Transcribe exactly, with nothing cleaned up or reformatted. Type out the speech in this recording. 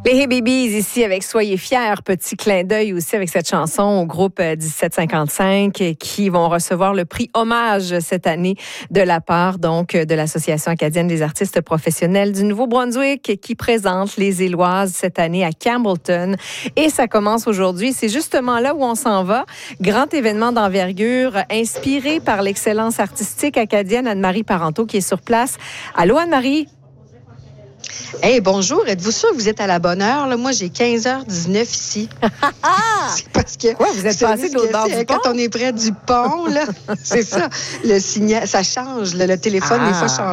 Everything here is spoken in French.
Les Hey Babies ici avec Soyez fiers. Petit clin d'œil aussi avec cette chanson au groupe dix-sept cinquante-cinq qui vont recevoir le prix Hommage cette année de la part donc de l'Association acadienne des artistes professionnels du Nouveau-Brunswick qui présente les Éloises cette année à Campbellton. Et ça commence aujourd'hui. C'est justement là où on s'en va. Grand événement d'envergure inspiré par l'excellence artistique acadienne. Anne-Marie Parenteau qui est sur place. Allô Anne-Marie? Hey, bonjour. Êtes-vous sûr que vous êtes à la bonne heure? Là? Moi, j'ai quinze heures dix-neuf ici. C'est parce que... Quoi, vous êtes passé de l'autre bord du pont? Quand on est près du pont, là, c'est ça. Le signal, ça change. Là, le téléphone, ah. des fois, change.